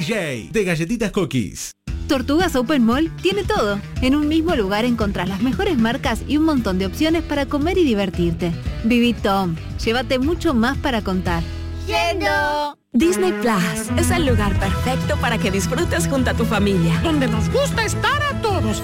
DJ de Galletitas Cookies. Tortugas Open Mall tiene todo. En un mismo lugar encontrás las mejores marcas y un montón de opciones para comer y divertirte. Viví Tom, llévate mucho más para contar. ¡Yendo! Disney Plus es el lugar perfecto para que disfrutes junto a tu familia. Donde nos gusta estar a todos.